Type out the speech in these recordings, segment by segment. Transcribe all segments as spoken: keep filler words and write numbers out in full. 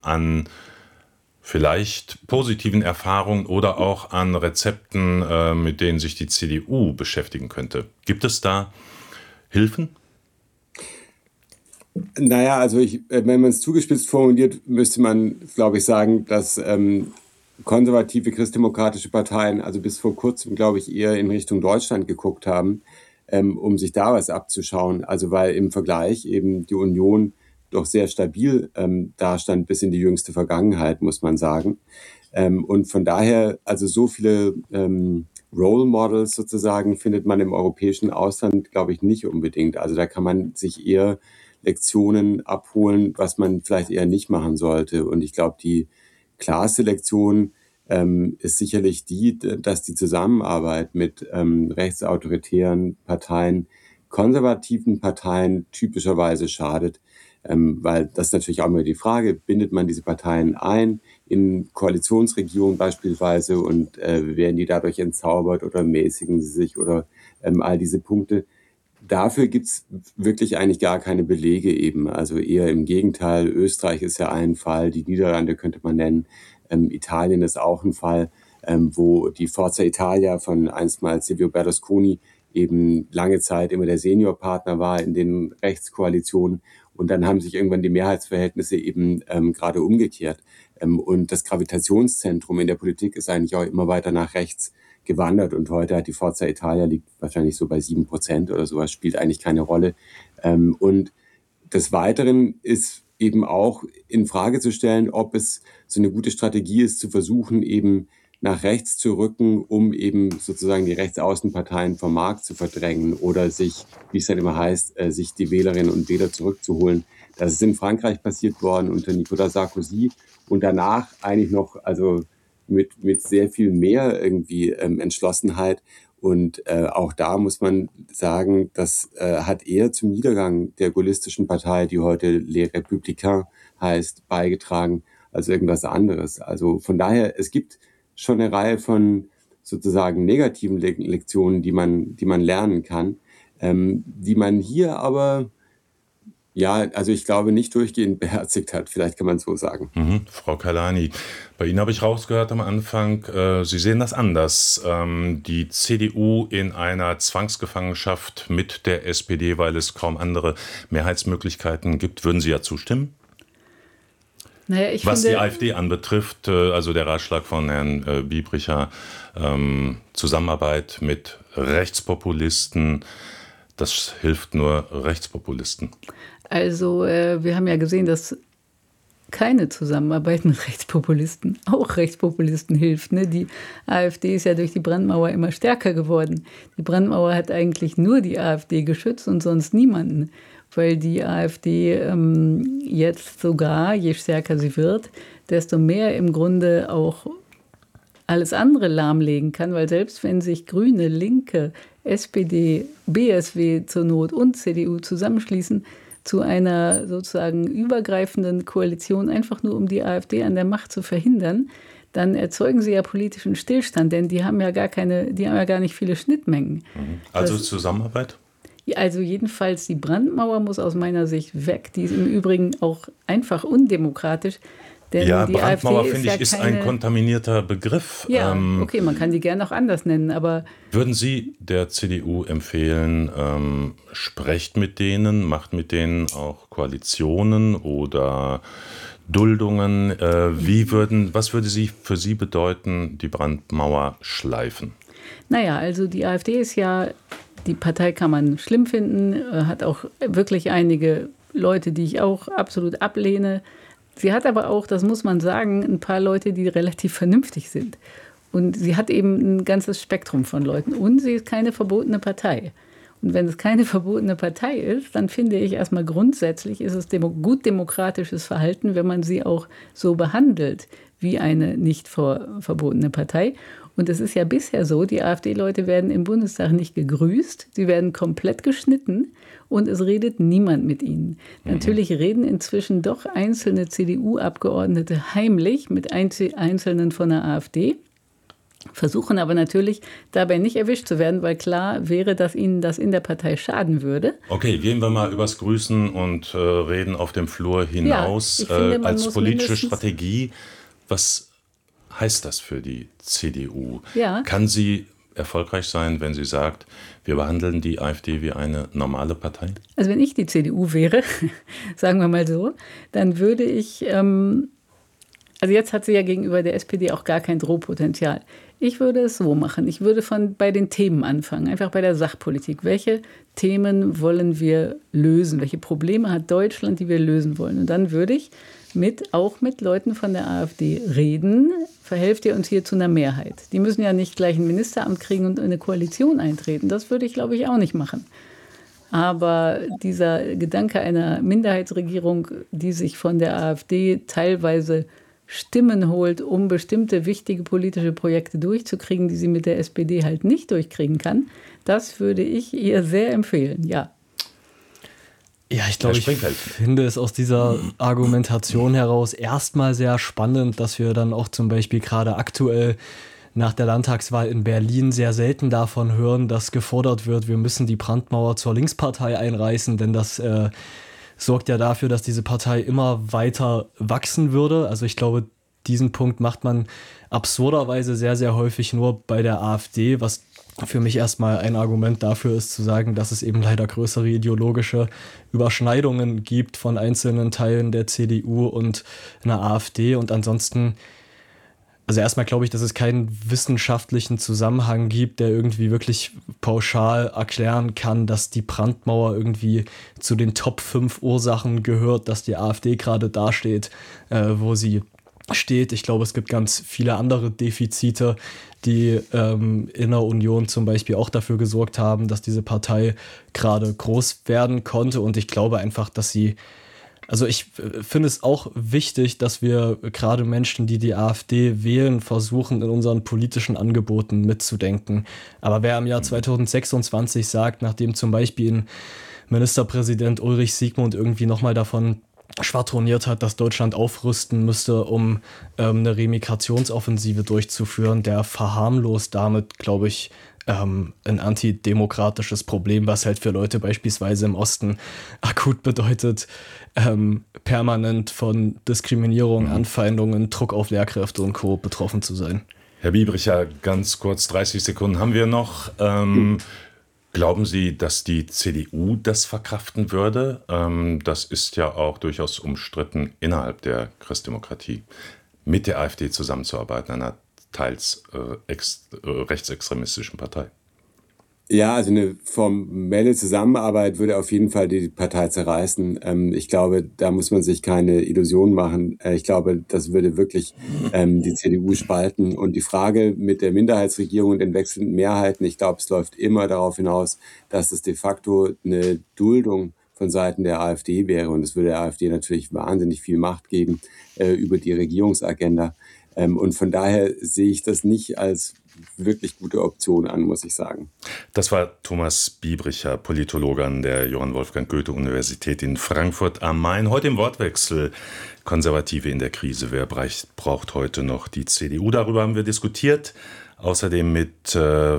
an vielleicht positiven Erfahrungen oder auch an Rezepten, äh, mit denen sich die C D U beschäftigen könnte? Gibt es da Hilfen? Naja, also ich, wenn man es zugespitzt formuliert, müsste man, glaube ich, sagen, dass ähm, konservative christdemokratische Parteien, also bis vor kurzem, glaube ich, eher in Richtung Deutschland geguckt haben, ähm, um sich da was abzuschauen. Also weil im Vergleich eben die Union doch sehr stabil ähm, dastand bis in die jüngste Vergangenheit, muss man sagen. Ähm, und von daher, also so viele ähm, Role Models sozusagen findet man im europäischen Ausland, glaube ich, nicht unbedingt. Also da kann man sich eher Lektionen abholen, was man vielleicht eher nicht machen sollte. Und ich glaube, die klarste Lektion ähm, ist sicherlich die, dass die Zusammenarbeit mit ähm, rechtsautoritären Parteien, konservativen Parteien typischerweise schadet. Ähm, weil das ist natürlich auch immer die Frage, bindet man diese Parteien ein in Koalitionsregierungen beispielsweise und äh, werden die dadurch entzaubert oder mäßigen sie sich oder ähm, all diese Punkte. Dafür gibt's wirklich eigentlich gar keine Belege eben. Also eher im Gegenteil. Österreich ist ja ein Fall, die Niederlande könnte man nennen. Ähm, Italien ist auch ein Fall, ähm, wo die Forza Italia von einstmals Silvio Berlusconi eben lange Zeit immer der Seniorpartner war in den Rechtskoalitionen. Und dann haben sich irgendwann die Mehrheitsverhältnisse eben ähm, gerade umgekehrt. Ähm, und das Gravitationszentrum in der Politik ist eigentlich auch immer weiter nach rechts gewandert und heute hat die Forza Italia liegt wahrscheinlich so bei sieben Prozent oder sowas, spielt eigentlich keine Rolle. Ähm, und des Weiteren ist eben auch in Frage zu stellen, ob es so eine gute Strategie ist, zu versuchen, eben nach rechts zu rücken, um eben sozusagen die Rechtsaußenparteien vom Markt zu verdrängen oder sich, wie es dann immer heißt, äh, sich die Wählerinnen und Wähler zurückzuholen. Das ist in Frankreich passiert worden unter Nicolas Sarkozy und danach eigentlich noch, also mit, mit sehr viel mehr irgendwie ähm, Entschlossenheit. Und äh, auch da muss man sagen, das äh, hat eher zum Niedergang der gaullistischen Partei, die heute Les Républicains heißt, beigetragen als irgendwas anderes. Also von daher, es gibt schon eine Reihe von sozusagen negativen Le- Lektionen, die man, die man lernen kann, ähm, die man hier aber, ja, also ich glaube, nicht durchgehend beherzigt hat. Vielleicht kann man es so sagen. Mhm. Frau Kalani, bei Ihnen habe ich rausgehört am Anfang, äh, Sie sehen das anders. Ähm, die C D U in einer Zwangsgefangenschaft mit der S P D, weil es kaum andere Mehrheitsmöglichkeiten gibt. Würden Sie ja zustimmen? Naja, ich Was finde, die AfD anbetrifft, äh, also der Ratschlag von Herrn äh, Biebricher, ähm, Zusammenarbeit mit Rechtspopulisten, das hilft nur Rechtspopulisten. also äh, wir haben ja gesehen, dass keine Zusammenarbeit mit Rechtspopulisten, auch Rechtspopulisten hilft. Ne? Die AfD ist ja durch die Brandmauer immer stärker geworden. Die Brandmauer hat eigentlich nur die AfD geschützt und sonst niemanden, weil die AfD ähm, jetzt sogar, je stärker sie wird, desto mehr im Grunde auch alles andere lahmlegen kann, weil selbst wenn sich Grüne, Linke, S P D, B S W zur Not und C D U zusammenschließen, zu einer sozusagen übergreifenden Koalition, einfach nur um die AfD an der Macht zu verhindern, dann erzeugen sie ja politischen Stillstand, denn die haben ja gar keine, die haben ja gar nicht viele Schnittmengen. Also Das- Zusammenarbeit? Also jedenfalls die Brandmauer muss aus meiner Sicht weg. Die ist im Übrigen auch einfach undemokratisch. Denn Ja, die Brandmauer, AfD ist finde ja ich, ist keine, ein kontaminierter Begriff. Ja, Ähm, okay, man kann die gerne auch anders nennen, aber Würden Sie der C D U empfehlen, ähm, sprecht mit denen, macht mit denen auch Koalitionen oder Duldungen? Äh, wie würden, was würde sie für Sie bedeuten, die Brandmauer schleifen? naja, also die AfD ist ja, die Partei kann man schlimm finden, äh, hat auch wirklich einige Leute, die ich auch absolut ablehne. Sie hat aber auch, das muss man sagen, ein paar Leute, die relativ vernünftig sind. Und sie hat eben ein ganzes Spektrum von Leuten. Und sie ist keine verbotene Partei. Und wenn es keine verbotene Partei ist, dann finde ich erstmal grundsätzlich ist es demo- gut demokratisches Verhalten, wenn man sie auch so behandelt wie eine nicht ver- verbotene Partei. Und es ist ja bisher so, die AfD-Leute werden im Bundestag nicht gegrüßt, sie werden komplett geschnitten und es redet niemand mit ihnen. Mhm. Natürlich reden inzwischen doch einzelne C D U-Abgeordnete heimlich mit Einzelnen von der AfD. versuchen aber natürlich dabei nicht erwischt zu werden, weil klar wäre, dass ihnen das in der Partei schaden würde. Okay, gehen wir mal übers Grüßen und äh, reden auf dem Flur hinaus. Ja, finde, äh, als politische Strategie, was heißt das für die C D U? Ja. Kann sie erfolgreich sein, wenn sie sagt, wir behandeln die AfD wie eine normale Partei? Also wenn ich die C D U wäre, sagen wir mal so, dann würde ich, ähm, also jetzt hat sie ja gegenüber der S P D auch gar kein Drohpotenzial. Ich würde es so machen, ich würde von bei den Themen anfangen, einfach bei der Sachpolitik. Welche Themen wollen wir lösen? Welche Probleme hat Deutschland, die wir lösen wollen? Und dann würde ich mit, auch mit Leuten von der AfD reden, verhelft ihr uns hier zu einer Mehrheit. Die müssen ja nicht gleich ein Ministeramt kriegen und in eine Koalition eintreten. Das würde ich, glaube ich, auch nicht machen. Aber dieser Gedanke einer Minderheitsregierung, die sich von der AfD teilweise Stimmen holt, um bestimmte wichtige politische Projekte durchzukriegen, die sie mit der S P D halt nicht durchkriegen kann, das würde ich ihr sehr empfehlen, ja. Ja, ich glaube, ich finde es aus dieser Argumentation heraus erstmal sehr spannend, dass wir dann auch zum Beispiel gerade aktuell nach der Landtagswahl in Berlin sehr selten davon hören, dass gefordert wird, wir müssen die Brandmauer zur Linkspartei einreißen, denn das äh, sorgt ja dafür, dass diese Partei immer weiter wachsen würde. Also ich glaube, diesen Punkt macht man absurderweise sehr, sehr häufig nur bei der AfD, was für mich erstmal ein Argument dafür ist, zu sagen, dass es eben leider größere ideologische Überschneidungen gibt von einzelnen Teilen der C D U und einer AfD. Und ansonsten, also erstmal glaube ich, dass es keinen wissenschaftlichen Zusammenhang gibt, der irgendwie wirklich pauschal erklären kann, dass die Brandmauer irgendwie zu den Top fünf Ursachen gehört, dass die AfD gerade dasteht, äh, wo sie steht. Ich glaube, es gibt ganz viele andere Defizite, die ähm, in der Union zum Beispiel auch dafür gesorgt haben, dass diese Partei gerade groß werden konnte. Und ich glaube einfach, dass sie, also ich finde es auch wichtig, dass wir gerade Menschen, die die AfD wählen, versuchen, in unseren politischen Angeboten mitzudenken. Aber wer im Jahr zweitausendsechsundzwanzig sagt, nachdem zum Beispiel ein Ministerpräsident Ulrich Siegmund irgendwie nochmal davon schwadroniert hat, dass Deutschland aufrüsten müsste, um ähm, eine Remigrationsoffensive durchzuführen, der verharmlost damit, glaube ich, ähm, ein antidemokratisches Problem, was halt für Leute beispielsweise im Osten akut bedeutet, ähm, permanent von Diskriminierung, mhm. Anfeindungen, Druck auf Lehrkräfte und Co. betroffen zu sein. Herr Biebricher, ganz kurz, dreißig Sekunden haben wir noch. Ähm, mhm. Glauben Sie, dass die C D U das verkraften würde? Das ist ja auch durchaus umstritten innerhalb der Christdemokratie, mit der AfD zusammenzuarbeiten, einer teils äh, ex, äh, rechtsextremistischen Partei. Ja, also eine formelle Zusammenarbeit würde auf jeden Fall die Partei zerreißen. Ähm, ich glaube, da muss man sich keine Illusionen machen. Äh, ich glaube, das würde wirklich ähm, die C D U spalten. Und die Frage mit der Minderheitsregierung und den wechselnden Mehrheiten, ich glaube, es läuft immer darauf hinaus, dass es de facto eine Duldung von Seiten der AfD wäre. Und es würde der AfD natürlich wahnsinnig viel Macht geben äh, über die Regierungsagenda. Ähm, und von daher sehe ich das nicht als wirklich gute Option an, muss ich sagen. Das war Thomas Biebricher, Politologe an der Johann Wolfgang Goethe-Universität in Frankfurt am Main. Heute im Wortwechsel: Konservative in der Krise. Wer braucht heute noch die C D U? Darüber haben wir diskutiert. Außerdem mit äh,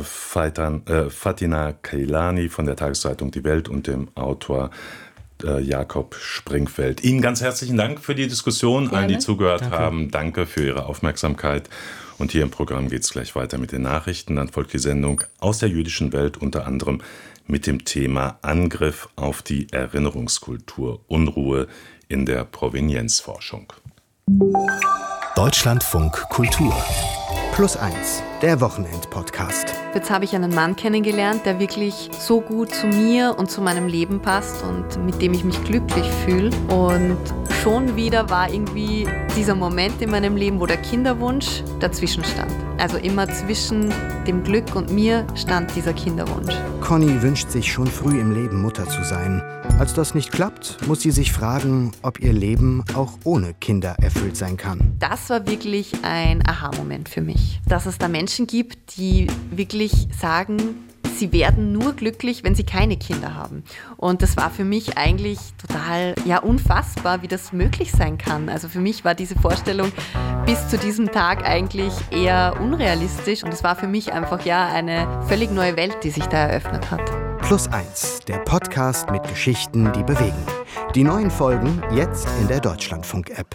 Fatina Keilani von der Tageszeitung Die Welt und dem Autor äh, Jakob Springfeld. Ihnen ganz herzlichen Dank für die Diskussion. Gerne. Allen, die zugehört Danke. haben, danke für Ihre Aufmerksamkeit. Und hier im Programm geht es gleich weiter mit den Nachrichten. Dann folgt die Sendung Aus der jüdischen Welt, unter anderem mit dem Thema Angriff auf die Erinnerungskultur, Unruhe in der Provenienzforschung. Deutschlandfunk Kultur Plus eins, der Wochenend-Podcast. Jetzt habe ich einen Mann kennengelernt, der wirklich so gut zu mir und zu meinem Leben passt und mit dem ich mich glücklich fühle. Und schon wieder war irgendwie dieser Moment in meinem Leben, wo der Kinderwunsch dazwischen stand. Also immer zwischen dem Glück und mir stand dieser Kinderwunsch. Conny wünscht sich schon früh im Leben Mutter zu sein. Als das nicht klappt, muss sie sich fragen, ob ihr Leben auch ohne Kinder erfüllt sein kann. Das war wirklich ein Aha-Moment für mich. Dass es da Menschen gibt, die wirklich sagen, sie werden nur glücklich, wenn sie keine Kinder haben. Und das war für mich eigentlich total ja, unfassbar, wie das möglich sein kann. Also für mich war diese Vorstellung bis zu diesem Tag eigentlich eher unrealistisch und es war für mich einfach ja eine völlig neue Welt, die sich da eröffnet hat. Plus eins, der Podcast mit Geschichten, die bewegen. Die neuen Folgen jetzt in der Deutschlandfunk-App.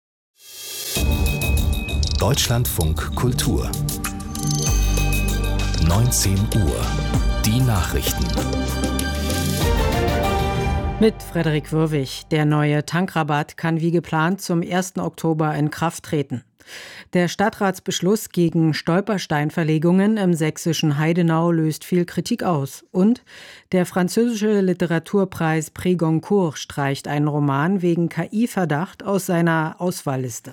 Deutschlandfunk Kultur. neunzehn Uhr. Die Nachrichten. Mit Frederik Würwig. Der neue Tankrabatt kann wie geplant zum ersten Oktober in Kraft treten. Der Stadtratsbeschluss gegen Stolpersteinverlegungen im sächsischen Heidenau löst viel Kritik aus. Und der französische Literaturpreis Prix Goncourt streicht einen Roman wegen K I-Verdacht aus seiner Auswahlliste.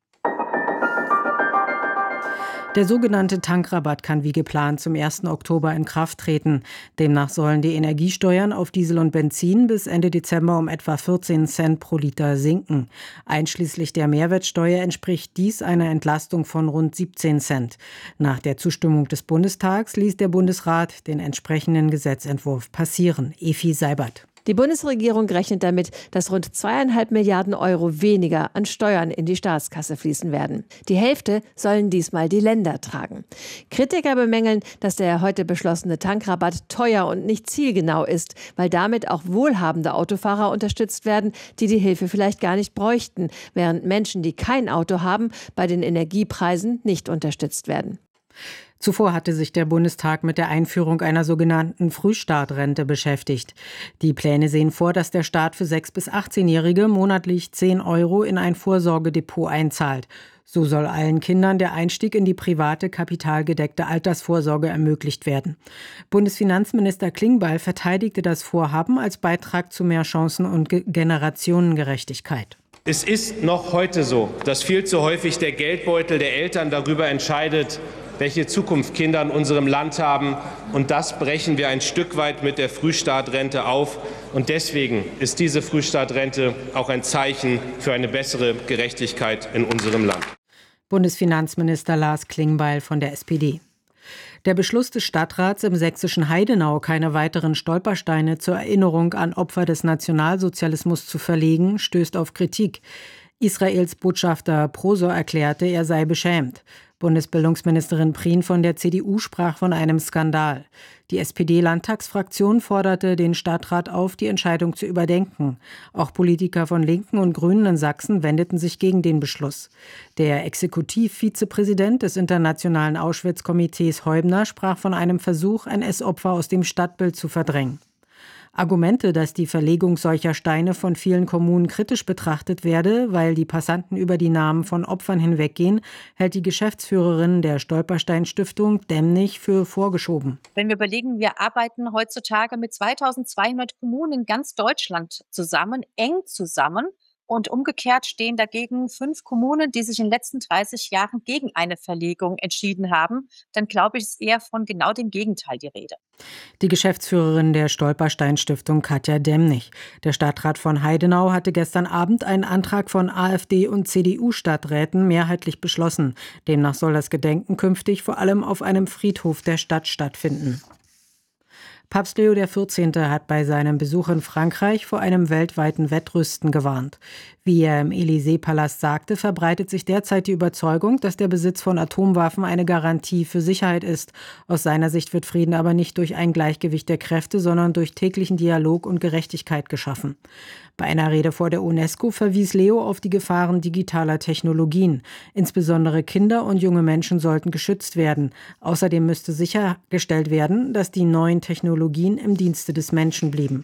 Der sogenannte Tankrabatt kann wie geplant zum ersten Oktober in Kraft treten. Demnach sollen die Energiesteuern auf Diesel und Benzin bis Ende Dezember um etwa vierzehn Cent pro Liter sinken. Einschließlich der Mehrwertsteuer entspricht dies einer Entlastung von rund siebzehn Cent. Nach der Zustimmung des Bundestags ließ der Bundesrat den entsprechenden Gesetzentwurf passieren. Efi Seibert. Die Bundesregierung rechnet damit, dass rund zweieinhalb Milliarden Euro weniger an Steuern in die Staatskasse fließen werden. Die Hälfte sollen diesmal die Länder tragen. Kritiker bemängeln, dass der heute beschlossene Tankrabatt teuer und nicht zielgenau ist, weil damit auch wohlhabende Autofahrer unterstützt werden, die die Hilfe vielleicht gar nicht bräuchten, während Menschen, die kein Auto haben, bei den Energiepreisen nicht unterstützt werden. Zuvor hatte sich der Bundestag mit der Einführung einer sogenannten Frühstartrente beschäftigt. Die Pläne sehen vor, dass der Staat für sechs- bis achtzehnjährige monatlich zehn Euro in ein Vorsorgedepot einzahlt. So soll allen Kindern der Einstieg in die private, kapitalgedeckte Altersvorsorge ermöglicht werden. Bundesfinanzminister Klingbeil verteidigte das Vorhaben als Beitrag zu mehr Chancen und Ge- Generationengerechtigkeit. Es ist noch heute so, dass viel zu häufig der Geldbeutel der Eltern darüber entscheidet, welche Zukunft Kinder in unserem Land haben. Und das brechen wir ein Stück weit mit der Frühstartrente auf. Und deswegen ist diese Frühstartrente auch ein Zeichen für eine bessere Gerechtigkeit in unserem Land. Bundesfinanzminister Lars Klingbeil von der S P D. Der Beschluss des Stadtrats im sächsischen Heidenau, keine weiteren Stolpersteine zur Erinnerung an Opfer des Nationalsozialismus zu verlegen, stößt auf Kritik. Israels Botschafter Prosor erklärte, er sei beschämt. Bundesbildungsministerin Prien von der C D U sprach von einem Skandal. Die S P D-Landtagsfraktion forderte den Stadtrat auf, die Entscheidung zu überdenken. Auch Politiker von Linken und Grünen in Sachsen wendeten sich gegen den Beschluss. Der Exekutivvizepräsident des Internationalen Auschwitz-Komitees Heubner sprach von einem Versuch, N S-Opfer aus dem Stadtbild zu verdrängen. Argumente, dass die Verlegung solcher Steine von vielen Kommunen kritisch betrachtet werde, weil die Passanten über die Namen von Opfern hinweggehen, hält die Geschäftsführerin der Stolperstein-Stiftung Demnig für vorgeschoben. Wenn wir überlegen, wir arbeiten heutzutage mit zweitausendzweihundert Kommunen in ganz Deutschland zusammen, eng zusammen. Und umgekehrt stehen dagegen fünf Kommunen, die sich in den letzten dreißig Jahren gegen eine Verlegung entschieden haben. Dann glaube ich, ist eher von genau dem Gegenteil die Rede. Die Geschäftsführerin der Stolperstein-Stiftung Katja Demnig. Der Stadtrat von Heidenau hatte gestern Abend einen Antrag von AfD und C D U-Stadträten mehrheitlich beschlossen. Demnach soll das Gedenken künftig vor allem auf einem Friedhof der Stadt stattfinden. Papst Leo der vierzehnte hat bei seinem Besuch in Frankreich vor einem weltweiten Wettrüsten gewarnt. Wie er im Élysée-Palast sagte, verbreitet sich derzeit die Überzeugung, dass der Besitz von Atomwaffen eine Garantie für Sicherheit ist. Aus seiner Sicht wird Frieden aber nicht durch ein Gleichgewicht der Kräfte, sondern durch täglichen Dialog und Gerechtigkeit geschaffen. Bei einer Rede vor der UNESCO verwies Leo auf die Gefahren digitaler Technologien. Insbesondere Kinder und junge Menschen sollten geschützt werden. Außerdem müsste sichergestellt werden, dass die neuen Technologien im Dienste des Menschen blieben.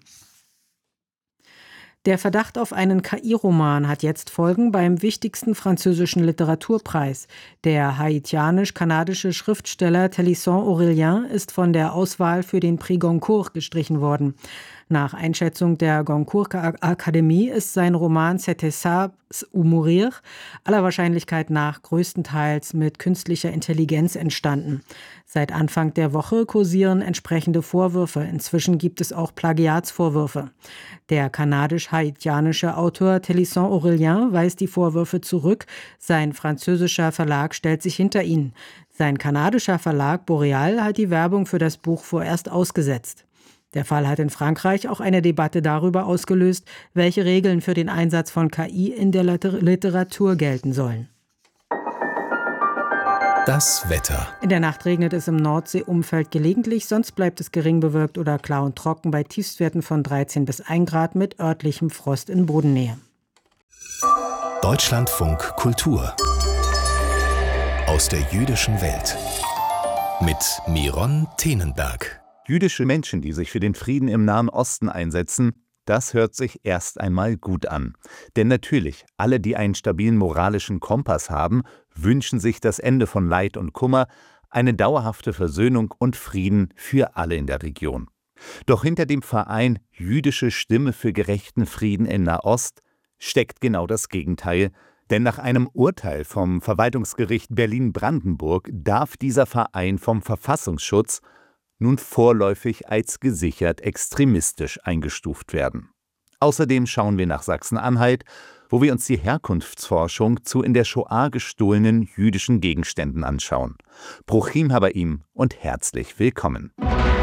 Der Verdacht auf einen K I-Roman hat jetzt Folgen beim wichtigsten französischen Literaturpreis. Der haitianisch-kanadische Schriftsteller Thélisson Aurélien ist von der Auswahl für den Prix Goncourt gestrichen worden. Nach Einschätzung der Goncourt-Akademie ist sein Roman C'était ça ou mourir aller Wahrscheinlichkeit nach größtenteils mit künstlicher Intelligenz entstanden. Seit Anfang der Woche kursieren entsprechende Vorwürfe. Inzwischen gibt es auch Plagiatsvorwürfe. Der kanadisch-haitianische Autor Thélisson Aurélien weist die Vorwürfe zurück. Sein französischer Verlag stellt sich hinter ihn. Sein kanadischer Verlag Boreal hat die Werbung für das Buch vorerst ausgesetzt. Der Fall hat in Frankreich auch eine Debatte darüber ausgelöst, welche Regeln für den Einsatz von K I in der Literatur gelten sollen. Das Wetter. In der Nacht regnet es im Nordseeumfeld gelegentlich, sonst bleibt es gering bewölkt oder klar und trocken bei Tiefstwerten von dreizehn bis ein Grad mit örtlichem Frost in Bodennähe. Deutschlandfunk Kultur aus der jüdischen Welt mit Miron Tenenberg. Jüdische Menschen, die sich für den Frieden im Nahen Osten einsetzen, das hört sich erst einmal gut an. Denn natürlich, alle, die einen stabilen moralischen Kompass haben, wünschen sich das Ende von Leid und Kummer, eine dauerhafte Versöhnung und Frieden für alle in der Region. Doch hinter dem Verein Jüdische Stimme für gerechten Frieden in Nahost steckt genau das Gegenteil. Denn nach einem Urteil vom Verwaltungsgericht Berlin-Brandenburg darf dieser Verein vom Verfassungsschutz nun vorläufig als gesichert extremistisch eingestuft werden. Außerdem schauen wir nach Sachsen-Anhalt, wo wir uns die Herkunftsforschung zu in der Shoah gestohlenen jüdischen Gegenständen anschauen. Bruchim Habaim und herzlich willkommen.